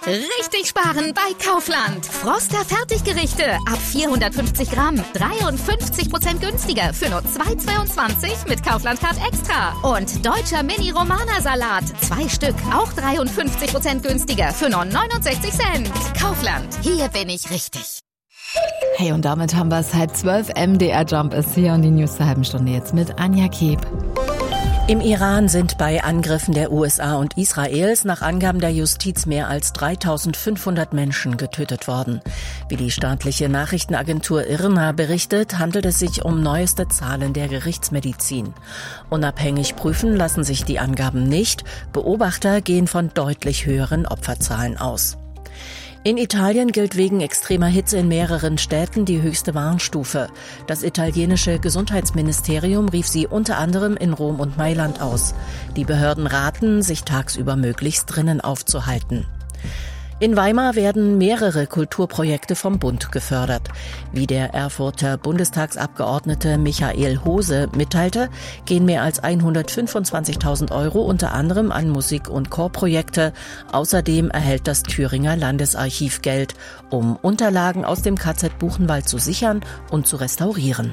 Richtig sparen bei Kaufland. Froster Fertiggerichte ab 450 Gramm. 53% günstiger für nur 2,22 mit Kaufland Card Extra. Und deutscher Mini-Romana-Salat. 2 Stück, auch 53% günstiger für nur 69 Cent. Kaufland, hier bin ich richtig. Hey, und damit haben wir es 11:30. MDR Jump ist hier und die News zur halben Stunde jetzt mit Anja Keb. Im Iran sind bei Angriffen der USA und Israels nach Angaben der Justiz mehr als 3.500 Menschen getötet worden. Wie die staatliche Nachrichtenagentur IRNA berichtet, handelt es sich um neueste Zahlen der Gerichtsmedizin. Unabhängig prüfen lassen sich die Angaben nicht. Beobachter gehen von deutlich höheren Opferzahlen aus. In Italien gilt wegen extremer Hitze in mehreren Städten die höchste Warnstufe. Das italienische Gesundheitsministerium rief sie unter anderem in Rom und Mailand aus. Die Behörden raten, sich tagsüber möglichst drinnen aufzuhalten. In Weimar werden mehrere Kulturprojekte vom Bund gefördert. Wie der Erfurter Bundestagsabgeordnete Michael Hose mitteilte, gehen mehr als 125.000 € unter anderem an Musik- und Chorprojekte. Außerdem erhält das Thüringer Landesarchiv Geld, um Unterlagen aus dem KZ Buchenwald zu sichern und zu restaurieren.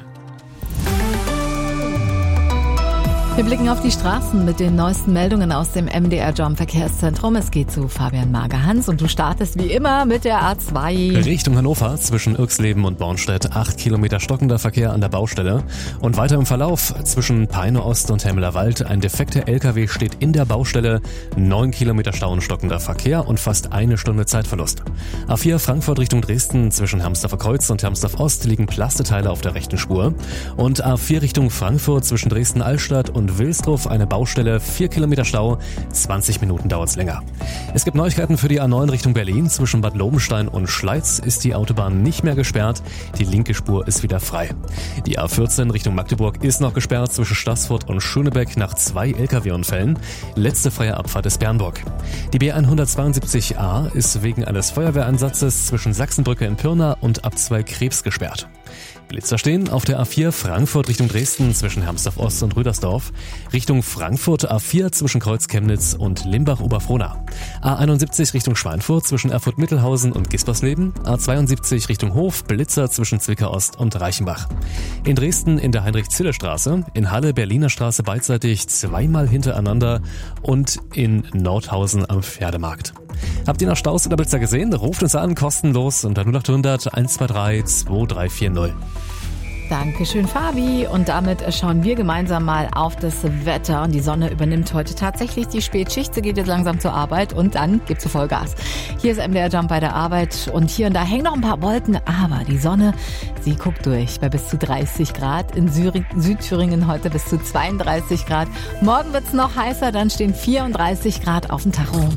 Wir blicken auf die Straßen mit den neuesten Meldungen aus dem MDR Jump Verkehrszentrum. Es geht zu Fabian Mager-Hans und du startest wie immer mit der A2. Richtung Hannover zwischen Irxleben und Bornstedt 8 Kilometer stockender Verkehr an der Baustelle. Und weiter im Verlauf zwischen Peine Ost und Hemmeler Wald. Ein defekter LKW steht in der Baustelle. 9 Kilometer Stau und stockender Verkehr und fast 1 Stunde Zeitverlust. A4 Frankfurt Richtung Dresden zwischen Hermsdorfer Kreuz und Hermsdorf Ost liegen Plasteteile auf der rechten Spur. Und A4 Richtung Frankfurt zwischen Dresden-Altstadt und Wilsdruff eine Baustelle, 4 Kilometer Stau, 20 Minuten dauert's länger. Es gibt Neuigkeiten für die A9 Richtung Berlin. Zwischen Bad Lobenstein und Schleiz ist die Autobahn nicht mehr gesperrt. Die linke Spur ist wieder frei. Die A14 Richtung Magdeburg ist noch gesperrt zwischen Staßfurt und Schönebeck nach 2 LKW-Unfällen. Letzte freie Abfahrt ist Bernburg. Die B172a ist wegen eines Feuerwehreinsatzes zwischen Sachsenbrücke in Pirna und Abzweig Krebs gesperrt. Blitzer stehen auf der A4 Frankfurt Richtung Dresden zwischen Hermsdorf Ost und Rüdersdorf. Richtung Frankfurt A4 zwischen Kreuz Chemnitz und Limbach-Oberfrohna. A71 Richtung Schweinfurt zwischen Erfurt-Mittelhausen und Gispersleben. A72 Richtung Hof, Blitzer zwischen Zwickau Ost und Reichenbach. In Dresden in der Heinrich-Zille-Straße, in Halle Berliner Straße beidseitig zweimal hintereinander und in Nordhausen am Pferdemarkt. Habt ihr noch Staus oder Blitzer gesehen? Ruft uns an, kostenlos unter 0800 123 2340. Dankeschön, Fabi. Und damit schauen wir gemeinsam mal auf das Wetter. Und die Sonne übernimmt heute tatsächlich die Spätschicht. Sie geht jetzt langsam zur Arbeit und dann gibt sie Vollgas. Hier ist MDR Jump bei der Arbeit und hier und da hängen noch ein paar Wolken. Aber die Sonne, sie guckt durch bei bis zu 30 Grad. In Südthüringen heute bis zu 32 Grad. Morgen wird's noch heißer, dann stehen 34 Grad auf dem Tacho.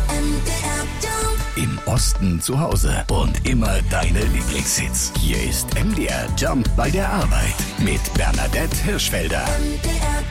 Im Osten zu Hause und immer deine Lieblingshits. Hier ist MDR Jump bei der Arbeit mit Bernadette Hirschfelder.